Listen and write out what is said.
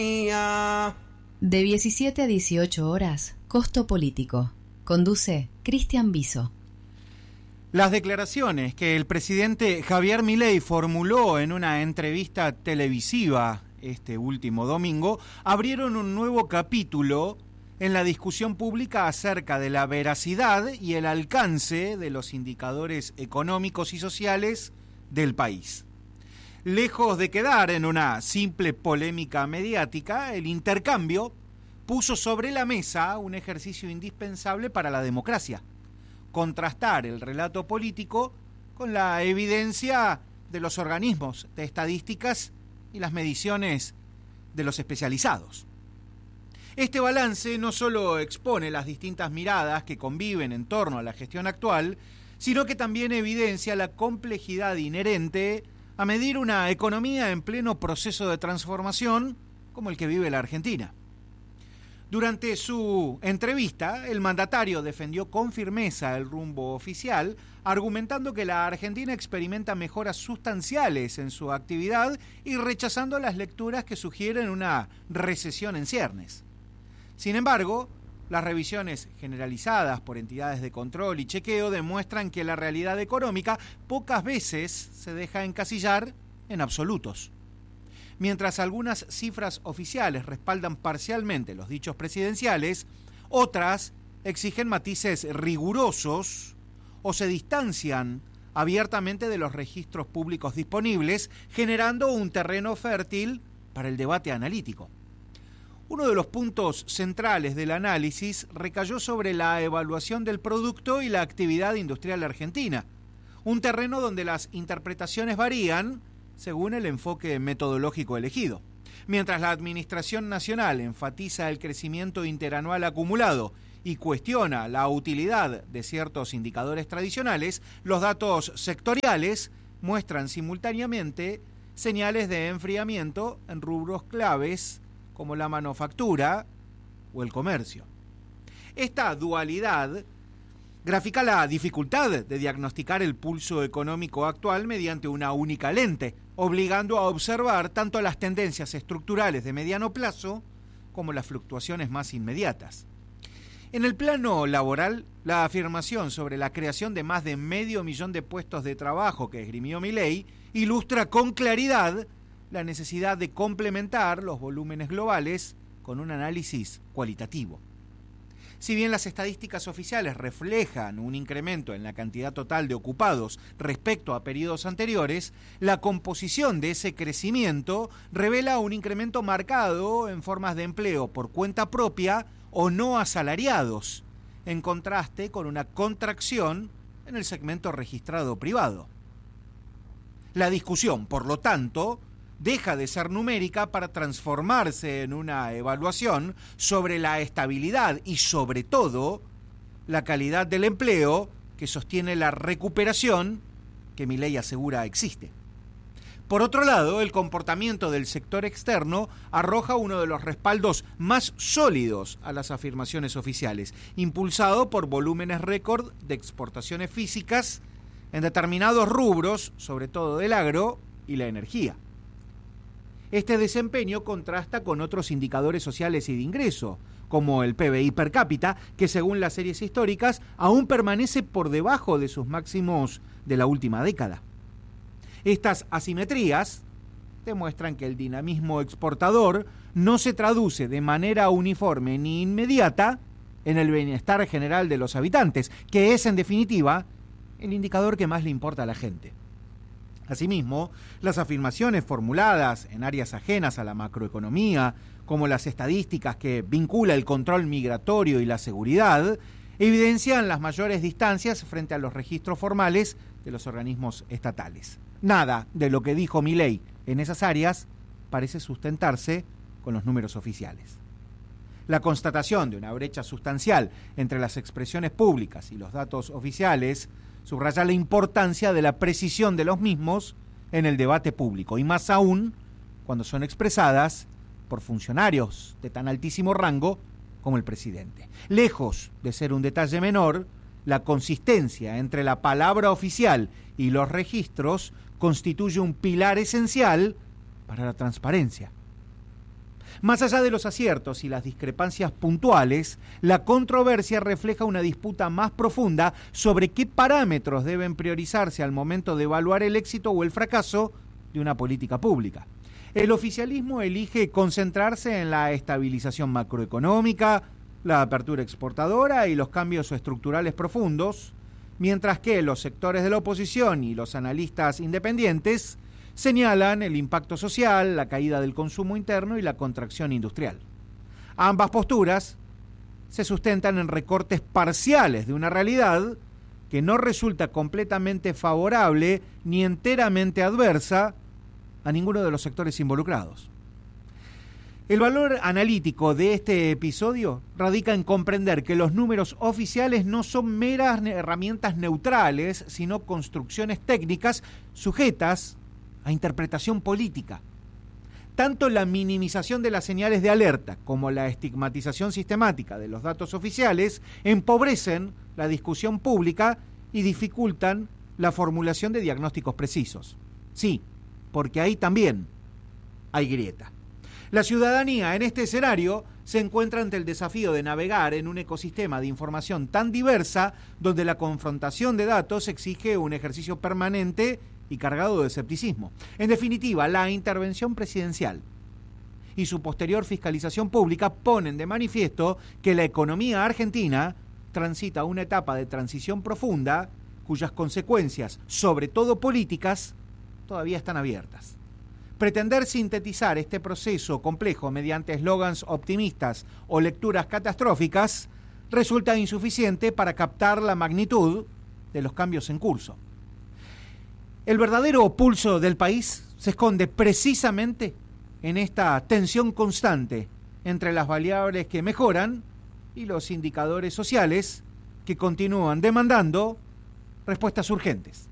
De 17 a 18 horas, Costo Político. Conduce Cristian Biso. Las declaraciones que el presidente Javier Milei formuló en una entrevista televisiva este último domingo abrieron un nuevo capítulo en la discusión pública acerca de la veracidad y el alcance de los indicadores económicos y sociales del país. Lejos de quedar en una simple polémica mediática, el intercambio puso sobre la mesa un ejercicio indispensable para la democracia: contrastar el relato político con la evidencia de los organismos de estadísticas y las mediciones de los especializados. Este balance no solo expone las distintas miradas que conviven en torno a la gestión actual, sino que también evidencia la complejidad inherente a medir una economía en pleno proceso de transformación como el que vive la Argentina. Durante su entrevista, el mandatario defendió con firmeza el rumbo oficial, argumentando que la Argentina experimenta mejoras sustanciales en su actividad y rechazando las lecturas que sugieren una recesión en ciernes. Sin embargo, las revisiones generalizadas por entidades de control y chequeo demuestran que la realidad económica pocas veces se deja encasillar en absolutos. Mientras algunas cifras oficiales respaldan parcialmente los dichos presidenciales, otras exigen matices rigurosos o se distancian abiertamente de los registros públicos disponibles, generando un terreno fértil para el debate analítico. Uno de los puntos centrales del análisis recayó sobre la evaluación del producto y la actividad industrial argentina, un terreno donde las interpretaciones varían según el enfoque metodológico elegido. Mientras la Administración Nacional enfatiza el crecimiento interanual acumulado y cuestiona la utilidad de ciertos indicadores tradicionales, los datos sectoriales muestran simultáneamente señales de enfriamiento en rubros claves como la manufactura o el comercio. Esta dualidad grafica la dificultad de diagnosticar el pulso económico actual mediante una única lente, obligando a observar tanto las tendencias estructurales de mediano plazo como las fluctuaciones más inmediatas. En el plano laboral, la afirmación sobre la creación de más de 500.000 de puestos de trabajo que esgrimió Milei ilustra con claridad la necesidad de complementar los volúmenes globales con un análisis cualitativo. Si bien las estadísticas oficiales reflejan un incremento en la cantidad total de ocupados respecto a periodos anteriores, la composición de ese crecimiento revela un incremento marcado en formas de empleo por cuenta propia o no asalariados, en contraste con una contracción en el segmento registrado privado. La discusión, por lo tanto, deja de ser numérica para transformarse en una evaluación sobre la estabilidad y, sobre todo, la calidad del empleo que sostiene la recuperación que Milei asegura existe. Por otro lado, el comportamiento del sector externo arroja uno de los respaldos más sólidos a las afirmaciones oficiales, impulsado por volúmenes récord de exportaciones físicas en determinados rubros, sobre todo del agro y la energía. Este desempeño contrasta con otros indicadores sociales y de ingreso, como el PBI per cápita, que según las series históricas aún permanece por debajo de sus máximos de la última década. Estas asimetrías demuestran que el dinamismo exportador no se traduce de manera uniforme ni inmediata en el bienestar general de los habitantes, que es en definitiva el indicador que más le importa a la gente. Asimismo, las afirmaciones formuladas en áreas ajenas a la macroeconomía, como las estadísticas que vincula el control migratorio y la seguridad, evidencian las mayores distancias frente a los registros formales de los organismos estatales. Nada de lo que dijo Milei en esas áreas parece sustentarse con los números oficiales. La constatación de una brecha sustancial entre las expresiones públicas y los datos oficiales subraya la importancia de la precisión de los mismos en el debate público, y más aún cuando son expresadas por funcionarios de tan altísimo rango como el presidente. Lejos de ser un detalle menor, la consistencia entre la palabra oficial y los registros constituye un pilar esencial para la transparencia. Más allá de los aciertos y las discrepancias puntuales, la controversia refleja una disputa más profunda sobre qué parámetros deben priorizarse al momento de evaluar el éxito o el fracaso de una política pública. El oficialismo elige concentrarse en la estabilización macroeconómica, la apertura exportadora y los cambios estructurales profundos, mientras que los sectores de la oposición y los analistas independientes señalan el impacto social, la caída del consumo interno y la contracción industrial. Ambas posturas se sustentan en recortes parciales de una realidad que no resulta completamente favorable ni enteramente adversa a ninguno de los sectores involucrados. El valor analítico de este episodio radica en comprender que los números oficiales no son meras herramientas neutrales, sino construcciones técnicas sujetas a interpretación política. Tanto la minimización de las señales de alerta como la estigmatización sistemática de los datos oficiales empobrecen la discusión pública y dificultan la formulación de diagnósticos precisos. Sí, porque ahí también hay grieta. La ciudadanía en este escenario se encuentra ante el desafío de navegar en un ecosistema de información tan diversa donde la confrontación de datos exige un ejercicio permanente y cargado de escepticismo. En definitiva, la intervención presidencial y su posterior fiscalización pública ponen de manifiesto que la economía argentina transita una etapa de transición profunda cuyas consecuencias, sobre todo políticas, todavía están abiertas. Pretender sintetizar este proceso complejo mediante eslogans optimistas o lecturas catastróficas resulta insuficiente para captar la magnitud de los cambios en curso. El verdadero pulso del país se esconde precisamente en esta tensión constante entre las variables que mejoran y los indicadores sociales que continúan demandando respuestas urgentes.